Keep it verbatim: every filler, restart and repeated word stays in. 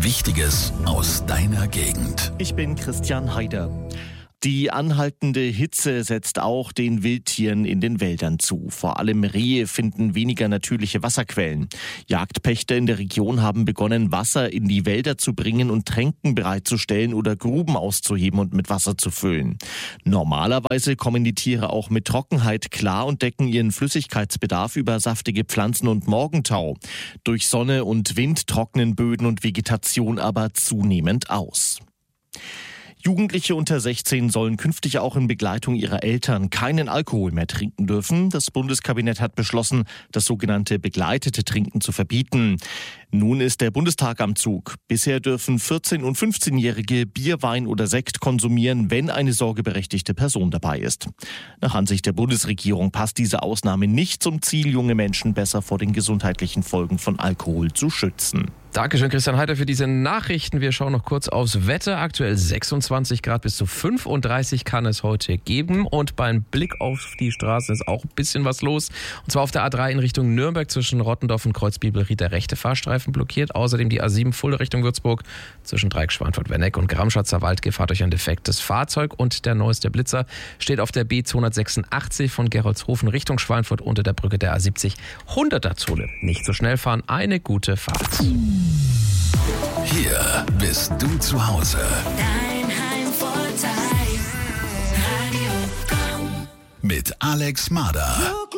Wichtiges aus deiner Gegend. Ich bin Christian Heider. Die anhaltende Hitze setzt auch den Wildtieren in den Wäldern zu. Vor allem Rehe finden weniger natürliche Wasserquellen. Jagdpächter in der Region haben begonnen, Wasser in die Wälder zu bringen und Tränken bereitzustellen oder Gruben auszuheben und mit Wasser zu füllen. Normalerweise kommen die Tiere auch mit Trockenheit klar und decken ihren Flüssigkeitsbedarf über saftige Pflanzen und Morgentau. Durch Sonne und Wind trocknen Böden und Vegetation aber zunehmend aus. Jugendliche unter sechzehn sollen künftig auch in Begleitung ihrer Eltern keinen Alkohol mehr trinken dürfen. Das Bundeskabinett hat beschlossen, das sogenannte begleitete Trinken zu verbieten. Nun ist der Bundestag am Zug. Bisher dürfen vierzehn- und fünfzehnjährige Bier, Wein oder Sekt konsumieren, wenn eine sorgeberechtigte Person dabei ist. Nach Ansicht der Bundesregierung passt diese Ausnahme nicht zum Ziel, junge Menschen besser vor den gesundheitlichen Folgen von Alkohol zu schützen. Dankeschön, Christian Heider, für diese Nachrichten. Wir schauen noch kurz aufs Wetter. Aktuell sechsundzwanzig Grad, bis zu fünfunddreißig kann es heute geben. Und beim Blick auf die Straßen ist auch ein bisschen was los. Und zwar auf der A drei in Richtung Nürnberg zwischen Rottendorf und Kreuzbibelried der rechte Fahrstreifen blockiert. Außerdem die A sieben Fulda Richtung Würzburg zwischen Dreieck Schweinfurt-Werneck und Gramschatzer Waldgeh durch ein defektes Fahrzeug. Und der neueste Blitzer steht auf der B zweihundertsechsundachtzig von Geroldshofen Richtung Schweinfurt unter der Brücke der A siebzig hunderter Zone. Nicht so schnell fahren, eine gute Fahrt. Hier bist du zu Hause. Dein Heimvorteil. Radio Komm. Mit Alex Mader.